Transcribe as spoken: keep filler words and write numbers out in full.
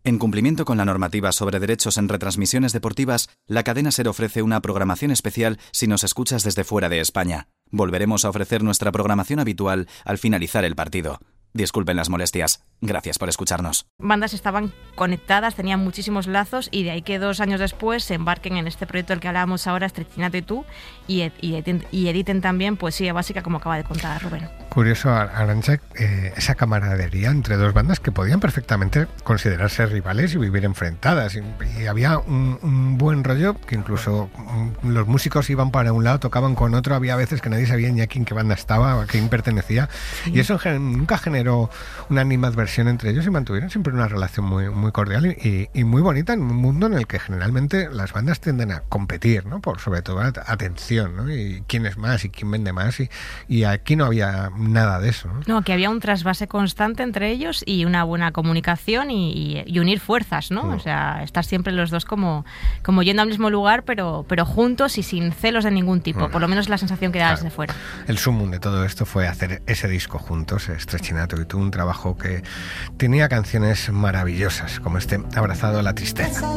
En cumplimiento con la normativa sobre derechos en retransmisiones deportivas, la cadena SER ofrece una programación especial si nos escuchas desde fuera de España. Volveremos a ofrecer nuestra programación habitual al finalizar el partido. Disculpen las molestias. Gracias por escucharnos. Bandas estaban conectadas, tenían muchísimos lazos y de ahí que dos años después se embarquen en este proyecto del que hablábamos ahora, Stretchinato y tú, y, ed- y, editen, y editen también poesía básica como acaba de contar Rubén. Curioso, Arantxa, eh, esa camaradería entre dos bandas que podían perfectamente considerarse rivales y vivir enfrentadas. Y, y había un, un buen rollo que incluso um, los músicos iban para un lado, tocaban con otro, había veces que nadie sabía ni a quién qué banda estaba, a quién pertenecía. Sí. Y eso gen- nunca generó una animadversión entre ellos y mantuvieron siempre una relación muy, muy cordial y, y muy bonita en un mundo en el que generalmente las bandas tienden a competir, ¿no? Por sobre todo atención, ¿no? Y quién es más y quién vende más, y, y aquí no había nada de eso, ¿no? No, que había un trasvase constante entre ellos y una buena comunicación y, y, y unir fuerzas, ¿no? No. O sea, estar siempre los dos como, como yendo al mismo lugar, pero, pero juntos y sin celos de ningún tipo, no. Por lo menos la sensación que da claro. Desde fuera. El sumum de todo esto fue hacer ese disco juntos, Stretchinato y tú, un trabajo que tenía canciones maravillosas, como este Abrazado a la tristeza.